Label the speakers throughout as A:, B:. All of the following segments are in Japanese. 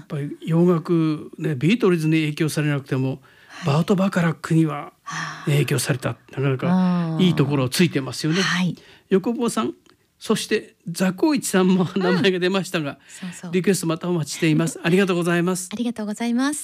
A: ぱり洋楽ね、ビートルズに影響されなくても、バート・バカラックには影響された、なかなかいいところをついてますよね。横坊さん、そしてザコイチさんも名前が出ましたが、リクエストまたお待ちしています。ありがとうございます。
B: ありがとうございます。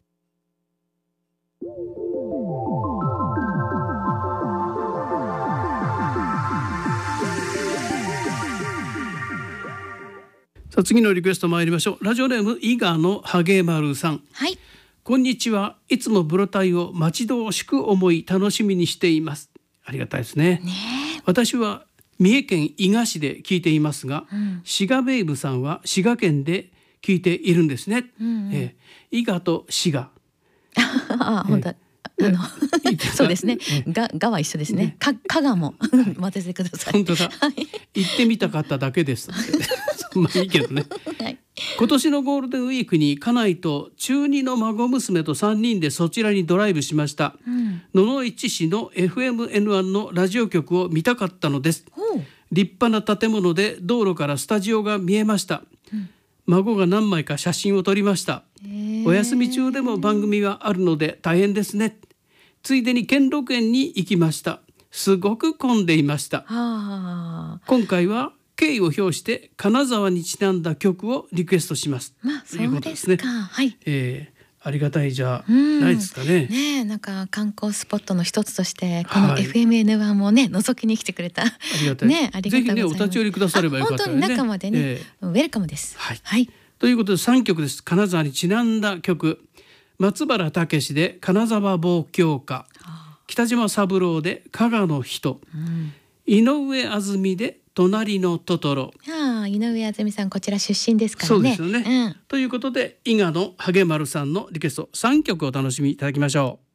A: さあ次のリクエスト参りましょう。ラジオネーム伊賀のハゲマルさん。
B: はい。
A: こんにちは。いつもブロタイを待ち遠しく思い楽しみにしています。ありがたいですね。私は三重県伊賀市で聞いていますが、滋賀ベイブさんは滋賀県で聞いているんですね。伊賀と滋賀。
B: 本当そうですね。がは一緒ですね。加賀も混ぜてください。
A: 本当だ。行ってみたかっただけです。まあいいけどね。今年のゴールデンウィークに家内と中2の孫娘と3人でそちらにドライブしました。野々市市の FMN1 のラジオ局を見たかったのです。立派な建物で道路からスタジオが見えました。孫が何枚か写真を撮りました。お休み中でも番組があるので大変ですね。ついでに兼六園に行きました。すごく混んでいました。今回は敬意を表して金沢にちなんだ曲をリクエストします。
B: そうですか。はい。
A: ありがたいじゃないですかね。
B: ね、なんか観光スポットの一つとしてこの FMN1 もね覗きに来てくれた。
A: ありがたい。
B: ね、ありがとうございます。
A: ぜひねお立ち寄りくださればよかったよね。
B: 本当に中までね、ウェルカムです。はい。
A: ということで3曲です。金沢にちなんだ曲。松原武史で金沢望郷歌、北島三郎で加賀の人、井上あずみで隣のトトロ。
B: 井上あずみさんこちら出身ですからね。
A: そうですよね。ということで伊賀のハゲマルさんのリクエスト3曲お楽しみいただきましょう。